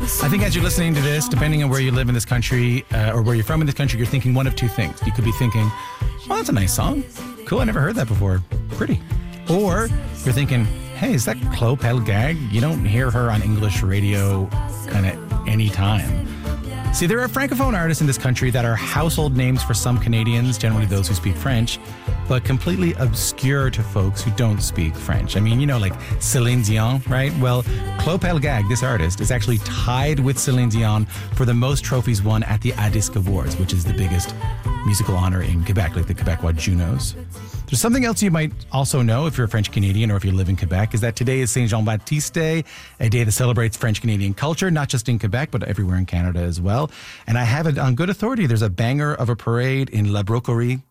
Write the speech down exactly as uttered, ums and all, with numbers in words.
I think as you're listening to this, depending on where you live in this country uh, or where you're from in this country, you're thinking one of two things. You could be thinking, well, that's a nice song. Cool, I never heard that before. Pretty. Or you're thinking, hey, is that Chloe Pelgag? You don't hear her on English radio kind of any time. See, there are Francophone artists in this country that are household names for some Canadians, generally those who speak French, but completely obscure to folks who don't speak French. I mean, you know, like Céline Dion, right? Well, Chloe Pelgag, this artist, is actually tied with Céline Dion for the most trophies won at the ADisc Awards, which is the biggest musical honor in Quebec, like the Quebecois Junos. There's something else you might also know if you're a French Canadian or if you live in Quebec, is that today is Saint Jean-Baptiste Day, a day that celebrates French Canadian culture, not just in Quebec, but everywhere in Canada as well. And I have it on good authority. There's a banger of a parade in La Broquerie